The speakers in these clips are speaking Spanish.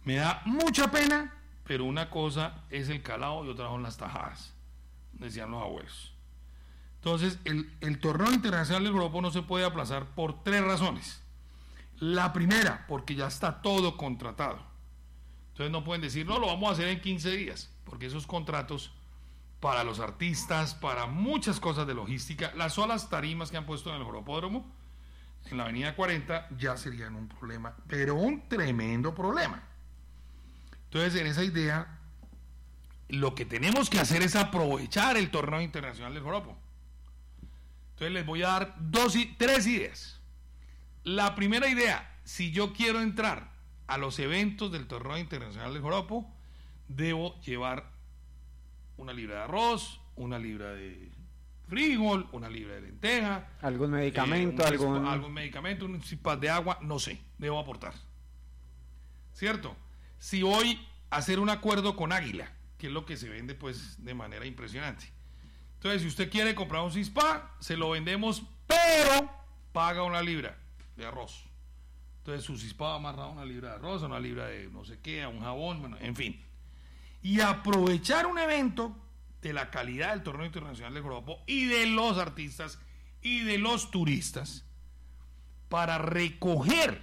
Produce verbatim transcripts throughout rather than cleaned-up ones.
Me da mucha pena, pero una cosa es el calado y otra son las tajadas, decían los abuelos. Entonces, el, el torneo internacional del Joropo no se puede aplazar por tres razones. La primera, porque ya está todo contratado. Entonces no pueden decir, no, lo vamos a hacer en quince días, porque esos contratos para los artistas, para muchas cosas de logística, las solas tarimas que han puesto en el Joropódromo, en la avenida cuarenta, ya serían un problema, pero un tremendo problema. Entonces, en esa idea, lo que tenemos que hacer es aprovechar el torneo internacional del Joropo. Entonces les voy a dar dos, tres ideas. La primera idea, si yo quiero entrar a los eventos del torneo internacional del Joropo, debo llevar una libra de arroz, una libra de frijol, una libra de lenteja, algún medicamento, eh, un, algún... algún medicamento, un cipas de agua, no sé, debo aportar. ¿Cierto? Si voy a hacer un acuerdo con Águila, que es lo que se vende pues de manera impresionante. Entonces, si usted quiere comprar un cispa, se lo vendemos, pero paga una libra de arroz. Entonces, su cispa va amarrado a una libra de arroz, a una libra de no sé qué, a un jabón, bueno, en fin. Y aprovechar un evento de la calidad del torneo internacional de Joropo y de los artistas y de los turistas para recoger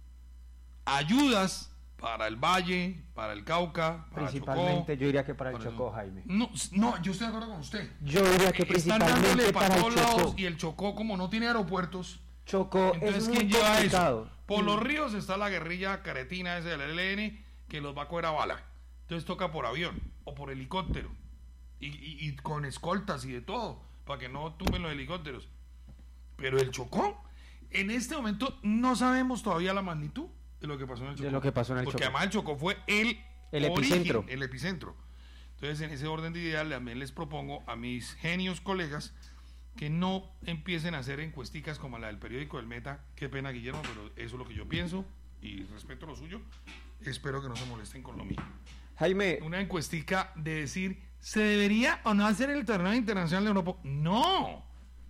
ayudas para el Valle, para el Cauca, para principalmente Chocó, yo diría que para el para Chocó, el... Jaime. No, no, yo estoy de acuerdo con usted. Yo diría que principalmente para, para todos el Chocó. lados, y el Chocó, como no tiene aeropuertos, Chocó entonces es muy ¿quién lleva complicado. eso? Por los ríos está la guerrilla caretina ese del E L N que los va a coger a bala. Entonces toca por avión o por helicóptero y, y, y con escoltas y de todo para que no tumben los helicópteros. Pero el Chocó, en este momento no sabemos todavía la magnitud de lo que pasó en el Chocó. De lo que pasó en el Porque Chocó. además el Chocó fue el, el origen, epicentro. El epicentro. Entonces, en ese orden de ideas, también les propongo a mis genios colegas que no empiecen a hacer encuesticas como la del periódico del Meta. Qué pena, Guillermo, pero eso es lo que yo pienso y respeto lo suyo. Espero que no se molesten con lo mío. Jaime, Una encuestica de decir, ¿se debería o no hacer el torneo internacional de Europa? No.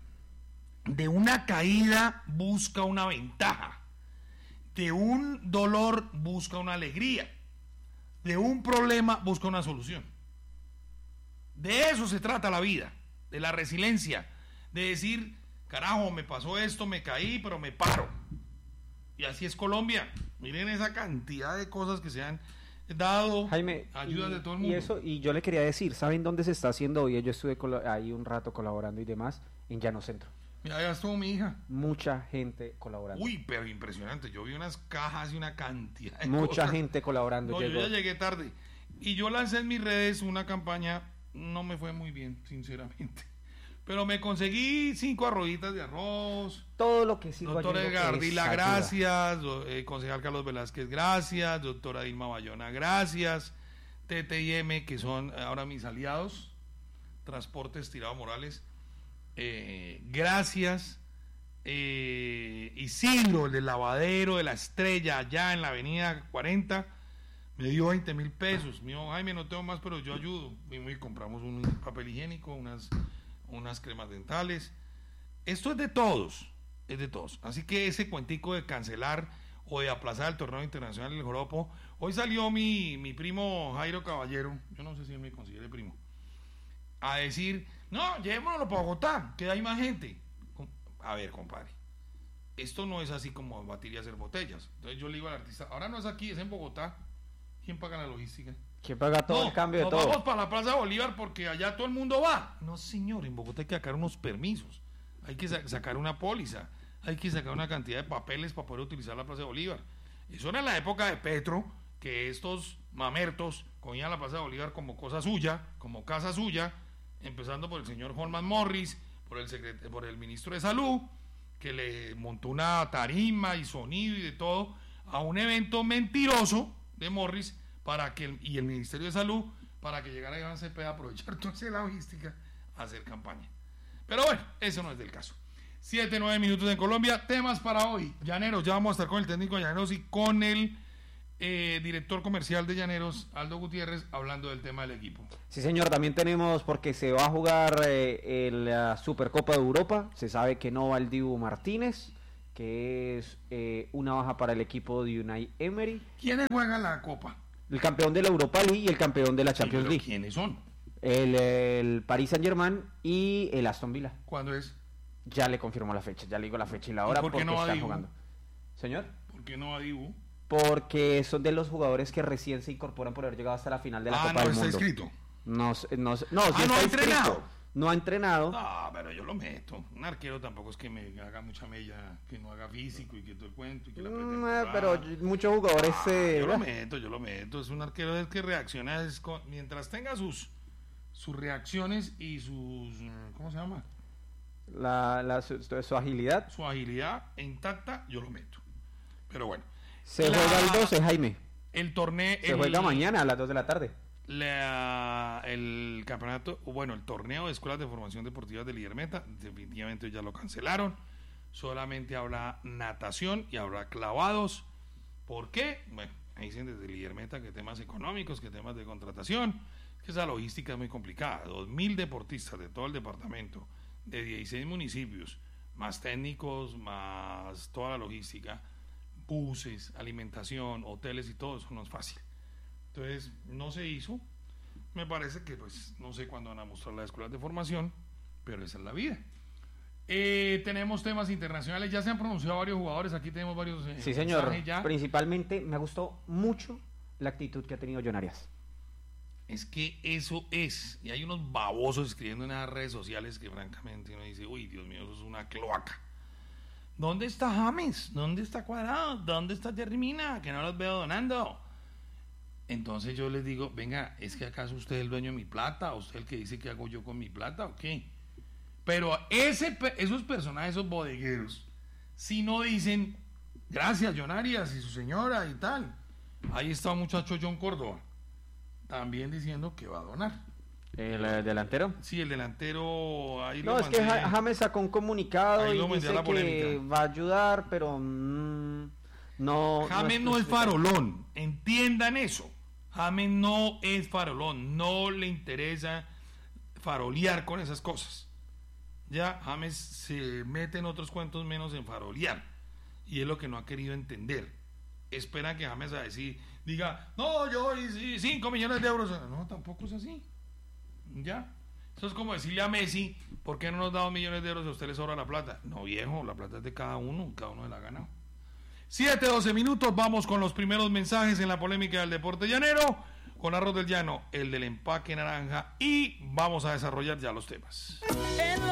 De una caída busca una ventaja. De un dolor busca una alegría. De un problema busca una solución. De eso se trata la vida, de la resiliencia, de decir, carajo, me pasó esto, me caí, pero me paro. Y así es Colombia. Miren esa cantidad de cosas que se han dado, Jaime, ayudas y, de todo el mundo. Y eso, y yo le quería decir, ¿saben dónde se está haciendo hoy? Yo estuve ahí un rato colaborando y demás, en Llano Centro. Mira, ya estuvo mi hija. Mucha gente colaborando. Uy, pero impresionante. Yo vi unas cajas y una cantidad de Mucha cosas. gente colaborando. No, llegó. yo ya llegué tarde. Y yo lancé en mis redes una campaña, no me fue muy bien, sinceramente. Pero me conseguí cinco arroyitas de arroz. Todo lo que sirva. Doctor Edgar Ardila, gracias. Eh, concejal Carlos Velázquez, gracias. Doctora Dilma Bayona, gracias. T T I M, que son ahora mis aliados. Transportes Tirado Morales, eh, gracias. Eh, Isidro, el del lavadero de la Estrella, allá en la avenida cuarenta, me dio veinte mil pesos. Me dijo, Jaime, no tengo más, pero yo ayudo. Y compramos un papel higiénico, unas, unas cremas dentales. Esto es de todos, es de todos. Así que ese cuentico de cancelar o de aplazar el torneo internacional del Joropo, hoy salió mi, mi primo Jairo Caballero, yo no sé si él me considera primo, a decir, no, llevémonos para Bogotá, que hay más gente. A ver, compadre, esto no es así como batir y hacer botellas. Entonces yo le digo al artista, ahora no es aquí, es en Bogotá. ¿Quién paga la logística? ¿Quién paga todo no, el cambio de nos todo? Vamos para la Plaza Bolívar porque allá todo el mundo va. No, señor, en Bogotá hay que sacar unos permisos, hay que sa- sacar una póliza, hay que sacar una cantidad de papeles para poder utilizar la Plaza Bolívar. Eso era en la época de Petro, que estos mamertos cogían la Plaza Bolívar como cosa suya, como casa suya, empezando por el señor Holman Morris, por el secret- por el ministro de Salud, que le montó una tarima y sonido y de todo a un evento mentiroso de Morris para que el, y el Ministerio de Salud para que llegara Iván Cepeda a aprovechar toda esa logística a hacer campaña. Pero bueno, eso no es del caso. Siete, nueve minutos en Colombia. Temas para hoy. Llaneros, ya vamos a estar con el técnico de Llaneros y con el eh, director comercial de Llaneros, Aldo Gutiérrez, hablando del tema del equipo. Sí, señor, también tenemos, porque se va a jugar eh, el, la Supercopa de Europa. Se sabe que no va el Dibu Martínez, que es eh, una baja para el equipo de Unai Emery. ¿Quiénes juegan la Copa? El campeón de la Europa League y el campeón de la Sí, Champions pero League. ¿quiénes son? El, el Paris Saint-Germain y el Aston Villa. ¿Cuándo es? Ya le confirmó la fecha, ya le digo la fecha y la hora ¿Y por qué porque no va están Dibu? jugando. ¿Señor? ¿Por qué no va Dibu? Porque son de los jugadores que recién se incorporan por haber llegado hasta la final de la Ah, Copa no del está Mundo. inscrito. No, sé- no, sé- no, sí Ah, no está ha inscrito. entrenado. No ha entrenado. No, pero yo lo meto. Un arquero tampoco es que me haga mucha mella, que no haga físico y que todo el cuento y que la Mm, pretemporada. eh, pero y- muchos jugadores Ah, eh, yo lo meto, yo lo meto. Es un arquero del que reacciona es con- mientras tenga sus sus reacciones y sus ¿cómo se llama? la, la- su, su- su agilidad. Su agilidad intacta, yo lo meto. Pero bueno, Se La- juega el doce, Jaime. el torneo Se el, juega mañana a las dos de la tarde. la- el campeonato, o bueno, el torneo de escuelas de formación deportiva de Lidermeta, definitivamente ya lo cancelaron. Solamente habrá natación y habrá clavados. ¿Por qué? Bueno, ahí dicen desde Lidermeta que temas económicos, que temas de contratación, que esa logística es muy complicada. Dos mil deportistas de todo el departamento, de dieciséis municipios, más técnicos, más toda la logística, buses, alimentación, hoteles y todo eso no es fácil. Entonces, no se hizo. Me parece que, pues, no sé cuándo van a mostrar las escuelas de formación, pero esa es la vida. Eh, tenemos temas internacionales, ya se han pronunciado varios jugadores, aquí tenemos varios eh, Sí, señor. mensajes ya. Principalmente me gustó mucho la actitud que ha tenido John Arias. Es que eso es, y hay unos babosos escribiendo en las redes sociales que francamente uno dice, uy, Dios mío, eso es una cloaca. ¿Dónde está James? ¿Dónde está Cuadrado? ¿Dónde está Jerry Mina? Que no los veo donando. Entonces yo les digo, venga, ¿es que acaso usted es el dueño de mi plata? ¿O usted el que dice qué hago yo con mi plata o qué? Pero ese, esos personajes, esos bodegueros, si no dicen, gracias John Arias y su señora y tal. Ahí está un muchacho John Córdoba, también diciendo que va a donar. ¿El eh, delantero? Sí, el delantero, ahí No, lo es que mandé. Ja- James sacó un comunicado Ahí y lo mandé a dice la que polémica. va a ayudar, pero mm, no... James no es especificado. farolón, entiendan eso. James no es farolón, no le interesa farolear con esas cosas. Ya James se mete en otros cuentos menos en farolear, y es lo que no ha querido entender. Espera que James a decir, diga, no, yo hice cinco millones de euros. No, tampoco es así. Ya. Eso es como decirle a Messi, ¿por qué no nos da dos millones de euros si a usted le sobra la plata? No, viejo, la plata es de cada uno, cada uno se la ha ganado. siete, doce minutos, vamos con los primeros mensajes en la polémica del deporte llanero, con Arroz del Llano, el del empaque naranja, y vamos a desarrollar ya los temas.